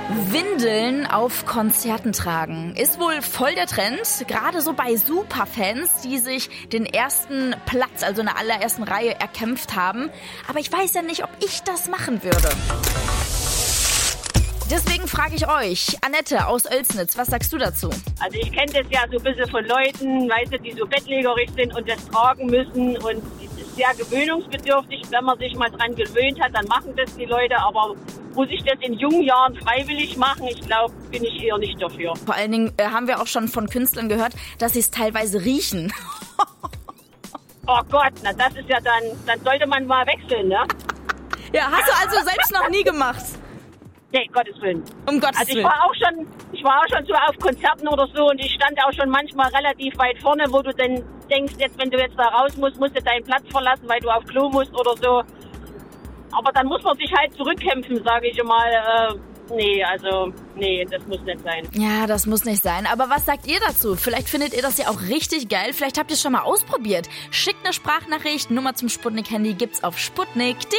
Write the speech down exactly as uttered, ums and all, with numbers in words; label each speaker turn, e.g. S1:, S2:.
S1: Windeln auf Konzerten tragen ist wohl voll der Trend, gerade so bei Superfans, die sich den ersten Platz, also in der allerersten Reihe, erkämpft haben. Aber ich weiß ja nicht, ob ich das machen würde. Deswegen frage ich euch, Annette aus Oelsnitz, was sagst du dazu?
S2: Also ich kenne das ja so ein bisschen von Leuten, weißt du, die so bettlägerig sind und das tragen müssen und es ist sehr gewöhnungsbedürftig. Wenn man sich mal dran gewöhnt hat, dann machen das die Leute, aber muss ich das in jungen Jahren freiwillig machen? Ich glaube, bin ich eher nicht dafür.
S1: Vor allen Dingen äh, haben wir auch schon von Künstlern gehört, dass sie es teilweise riechen.
S2: Oh Gott, na das ist ja dann, dann sollte man mal wechseln, ne?
S1: Ja, hast du also selbst noch nie gemacht?
S2: Nee, Gottes Willen.
S1: Um Gottes
S2: also ich
S1: Willen.
S2: war auch schon, ich war auch schon so auf Konzerten oder so und ich stand auch schon manchmal relativ weit vorne, wo du dann denkst, jetzt wenn du jetzt da raus musst, musst du deinen Platz verlassen, weil du auf Klo musst oder so. Aber dann muss man sich halt zurückkämpfen, sage ich mal. Äh, nee, also nee, das muss nicht sein.
S1: Ja, das muss nicht sein. Aber was sagt ihr dazu? Vielleicht findet ihr das ja auch richtig geil. Vielleicht habt ihr es schon mal ausprobiert. Schickt eine Sprachnachricht. Nummer zum Sputnik-Handy gibt's auf sputnik punkt de.